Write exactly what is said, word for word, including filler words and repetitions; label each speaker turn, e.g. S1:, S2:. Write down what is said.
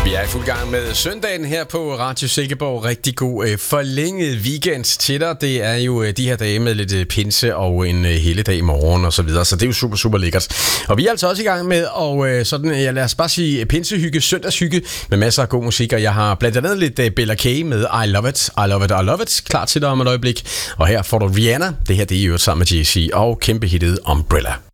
S1: Vi er i fuld gang med søndagen her på Radio Silkeborg. Rigtig god øh, forlænget weekend til dig. Det er jo øh, de her dage med lidt øh, pinse og en øh, hele dag i morgen og så videre. Så det er jo super, super lækkert. Og vi er altså også i gang med og øh, sådan, ja, lad os bare sige pinsehygge, søndagshygge med masser af god musik. Og jeg har blandt andet lidt øh, Bella K med I Love It, I Love It, I Love It. Klar til dig om et øjeblik. Og her får du Rihanna. Det her det er jo sammen med Jay-Z og kæmpe hittet Umbrella.